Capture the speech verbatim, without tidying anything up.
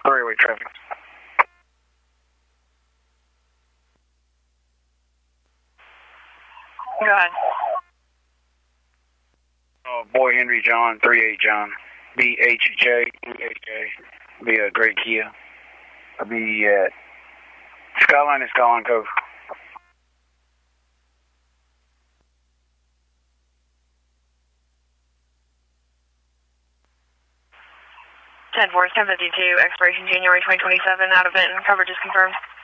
Three-way traffic. Go ahead. Uh, Boy Henry John, three eight John. B H J, B H J. Be a great Kia. I'll be at Skyline and Skyline Cove. ten four, ten fifty-two, expiration January twenty twenty-seven, out of Benton, coverage is confirmed.